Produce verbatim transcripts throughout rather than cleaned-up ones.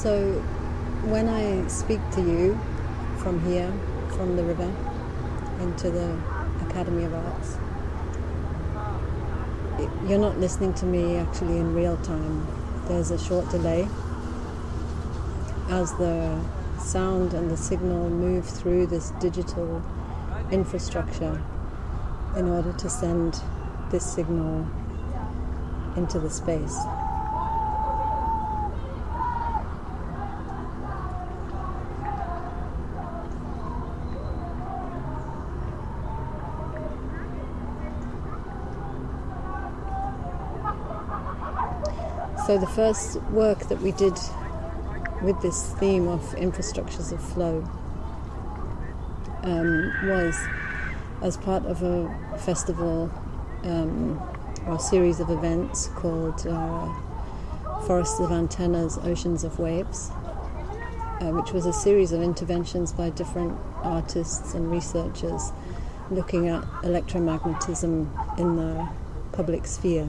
So when I speak to you from here, from the river, into the Academy of Arts, you're not listening to me actually in real time. There's a short delay as the sound and the signal move through this digital infrastructure in order to send this signal into the space. So the first work that we did with this theme of infrastructures of flow um, was as part of a festival um, or a series of events called uh, Forests of Antennas, Oceans of Waves, uh, which was a series of interventions by different artists and researchers looking at electromagnetism in the public sphere.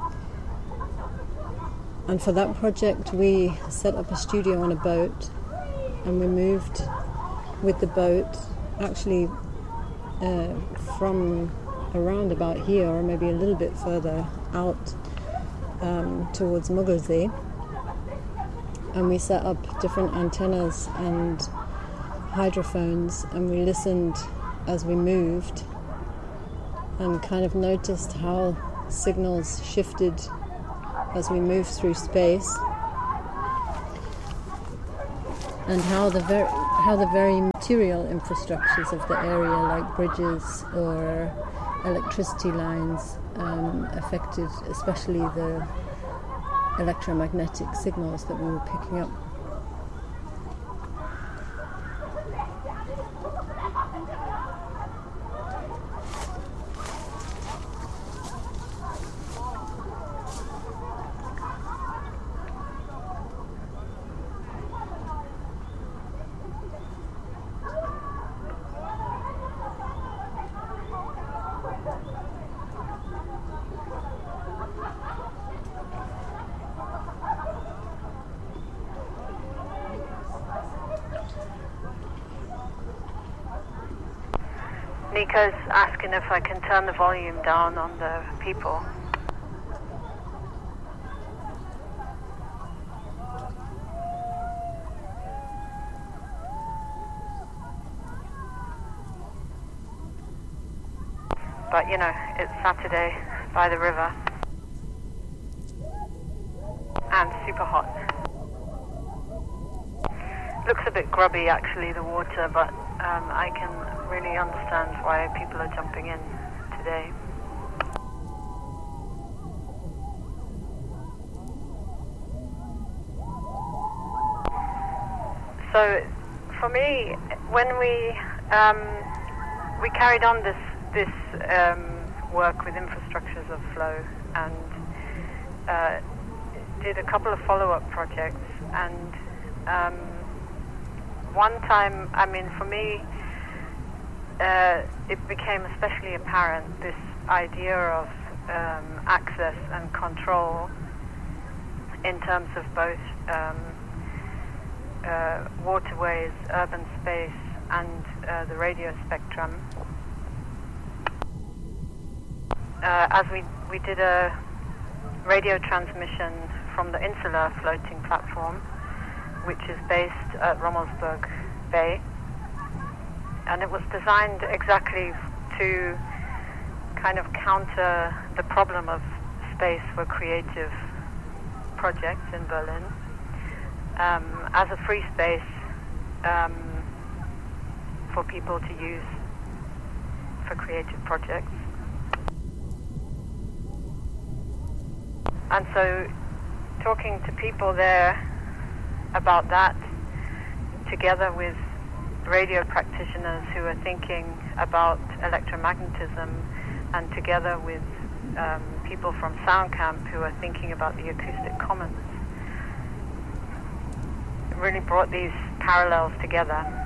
And for that project, we set up a studio on a boat, and we moved with the boat, actually uh, from around about here, or maybe a little bit further out um, towards Mughalsey. And we set up different antennas and hydrophones, and we listened as we moved, and kind of noticed how signals shifted as we move through space, and how the very how the very material infrastructures of the area, like bridges or electricity lines, um, affected especially the electromagnetic signals that we were picking up. Nika's asking if I can turn the volume down on the people. But you know, it's Saturday by the river and super hot. Looks a bit grubby actually, the water, but um, I can really understand why people are jumping in today. So for me, when we um, we carried on this this um, work with infrastructures of flow, and uh, did a couple of follow-up projects, and um, one time, I mean, for me, uh, it became especially apparent, this idea of um, access and control in terms of both um, uh, waterways, urban space, and uh, the radio spectrum. Uh, as we, we did a radio transmission from the Insular Floating Platform, which is based at Rummelsburg Bay, and it was designed exactly to kind of counter the problem of space for creative projects in Berlin um, as a free space um, for people to use for creative projects. And so talking to people there about that, together with radio practitioners who are thinking about electromagnetism, and together with um, people from SoundCamp who are thinking about the acoustic commons, it really brought these parallels together.